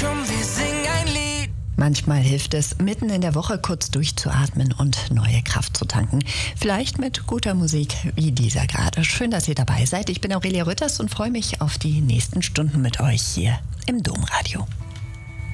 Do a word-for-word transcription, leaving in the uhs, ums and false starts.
Komm, wir singen ein Lied. Manchmal hilft es, mitten in der Woche kurz durchzuatmen und neue Kraft zu tanken. Vielleicht mit guter Musik wie dieser gerade. Schön, dass ihr dabei seid. Ich bin Aurelia Rütters und freue mich auf die nächsten Stunden mit euch hier im Domradio.